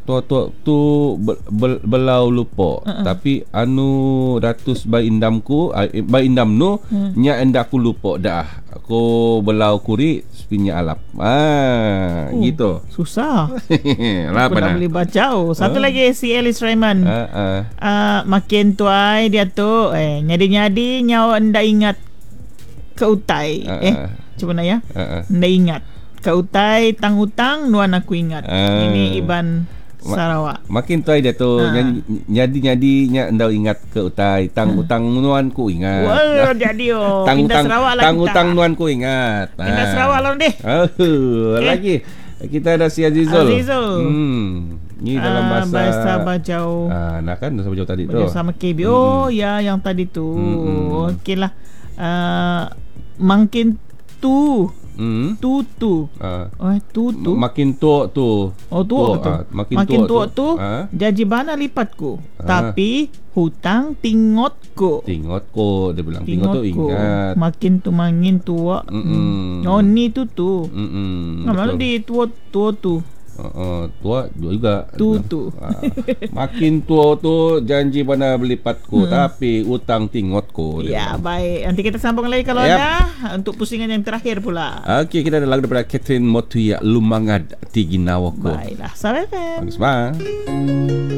tua tu belau lupa. Tapi anu ratus bai indamku indam nu nya endak aku lupa dah. Aku belau kuri sepinya alap. Gitu. Susah. Apa nak boleh baca. Satu lagi si Alice Raymond. Makin tuai dia tu nyadi-nyadi nyawa ndak ingat ke utai. Cuba nak ya. Ndak ingat ke utai tang utang nuan aku ingat. Ini Iban Sarawak. Makin tuai dia tu nyadi-nyadi nya ndau ingat ke utai tang utang nuan ku ingat. Wah, jadi tang Indah utang Sarawak lah tang kita. utang nuan ku ingat. Indah Sarawak lah deh. Lagi kita ada si Azizul. Ni dalam bahasa Bajau. Nah kan bahasa Bajau tadi tu. Bajau sama KB. Ya yang tadi tu. Okeylah. Makin tu. Tutu. Tutu. Makin tua tu. Tua betul. Makin tua tu janji bana lipatku. Tapi hutang tingotku. Tingotku dia bilang tinggot tu ingat. Makin tu mangin tua. Ni tu. Lalu di tua tu. Tua juga tu. Makin tua tu janji bana berlipatku tapi utang tingotku. Ya baik, nanti kita sambung lagi kalau ada untuk pusingan yang terakhir pula. Okey, kita ada lagu daripada Catherine Motuya Lumangad Tiginawako. Baiklah, sampai. Bagus bang.